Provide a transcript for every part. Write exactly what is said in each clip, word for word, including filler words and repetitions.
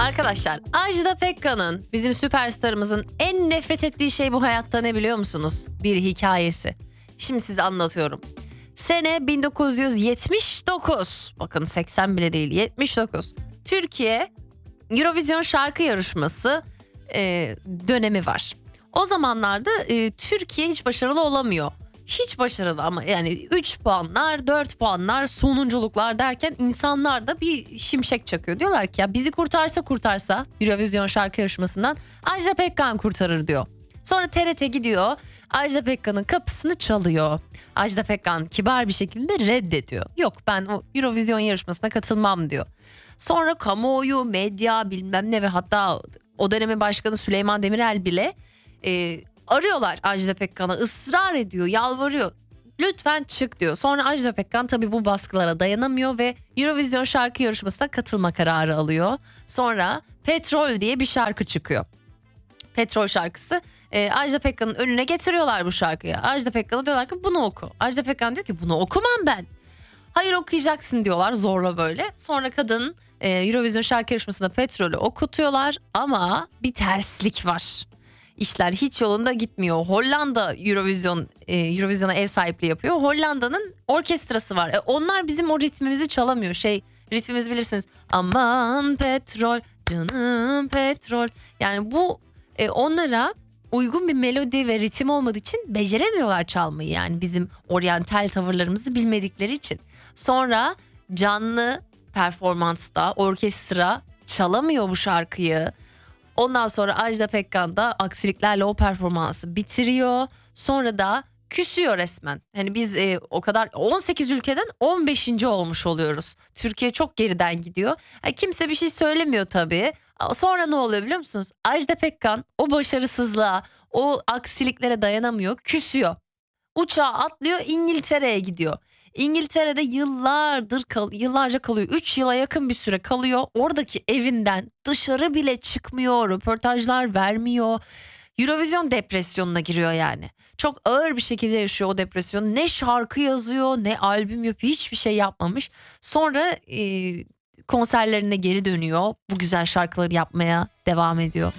Arkadaşlar, Ajda Pekkan'ın, bizim süperstarımızın en nefret ettiği şey bu hayatta ne biliyor musunuz? Bir hikayesi. Şimdi size anlatıyorum. Sene bin dokuz yüz yetmiş dokuz. Bakın seksen bile değil, yetmiş dokuz. Türkiye Eurovision şarkı yarışması e, dönemi var. O zamanlarda e, Türkiye hiç başarılı olamıyor. Hiç başarılı ama yani üç puanlar, dört puanlar, sonunculuklar derken insanlar da bir şimşek çakıyor. Diyorlar ki ya bizi kurtarsa kurtarsa Eurovision şarkı yarışmasından Ajda Pekkan kurtarır diyor. Sonra T R T gidiyor, Ajda Pekkan'ın kapısını çalıyor. Ajda Pekkan kibar bir şekilde reddediyor. Yok, ben o Eurovision yarışmasına katılmam diyor. Sonra kamuoyu, medya bilmem ne ve hatta o dönemin başkanı Süleyman Demirel bile e, arıyorlar Ajda Pekkan'a, ısrar ediyor, yalvarıyor. Lütfen çık diyor. Sonra Ajda Pekkan tabii bu baskılara dayanamıyor ve Eurovision şarkı yarışmasına katılma kararı alıyor. Sonra Petrol diye bir şarkı çıkıyor. Petrol şarkısı. E, Ajda Pekkan'ın önüne getiriyorlar bu şarkıyı. Ajda Pekkan'a diyorlar ki bunu oku. Ajda Pekkan diyor ki bunu okumam ben. Hayır, okuyacaksın diyorlar zorla böyle. Sonra kadın e, Eurovision şarkı yarışmasında Petrol'ü okutuyorlar ama bir terslik var. İşler hiç yolunda gitmiyor. Hollanda Eurovision e, Eurovision'a ev sahipliği yapıyor. Hollanda'nın orkestrası var. E, onlar bizim o ritmimizi çalamıyor. Şey, ritmimizi bilirsiniz. Aman petrol, canım petrol. Yani bu e, onlara uygun bir melodi ve ritim olmadığı için beceremiyorlar çalmayı. Yani bizim oryantal tavırlarımızı bilmedikleri için. Sonra canlı performansta orkestra çalamıyor bu şarkıyı. Ondan sonra Ajda Pekkan da aksiliklerle o performansı bitiriyor. Sonra da küsüyor resmen. Hani biz e, o kadar on sekiz ülkeden on beşinci olmuş oluyoruz. Türkiye çok geriden gidiyor. Yani kimse bir şey söylemiyor tabii. Sonra ne oluyor biliyor musunuz? Ajda Pekkan o başarısızlığa, o aksiliklere dayanamıyor, küsüyor. Uçağa atlıyor, İngiltere'ye gidiyor. İngiltere'de yıllardır kal yıllarca kalıyor. üç yıla yakın bir süre kalıyor. Oradaki evinden dışarı bile çıkmıyor. Röportajlar vermiyor. Eurovision depresyonuna giriyor yani. Çok ağır bir şekilde yaşıyor o depresyonu. Ne şarkı yazıyor, ne albüm yapıyor, hiçbir şey yapmamış. Sonra e, konserlerine geri dönüyor. Bu güzel şarkıları yapmaya devam ediyor.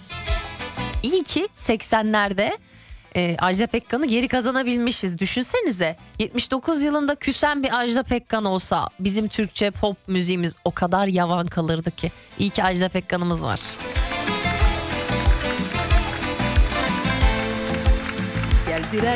İyi ki seksenlerde e, Ajda Pekkan'ı geri kazanabilmişiz. Düşünsenize, yetmiş dokuz yılında küsen bir Ajda Pekkan olsa bizim Türkçe pop müziğimiz o kadar yavan kalırdı ki. İyi ki Ajda Pekkan'ımız var. Geldiler